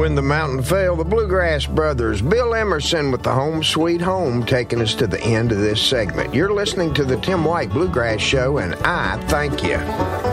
When the mountain fell, the Bluegrass Brothers, Bill Emerson with the Home Sweet Home, taking us to the end of this segment. You're listening to the Tim White Bluegrass Show, and I thank you.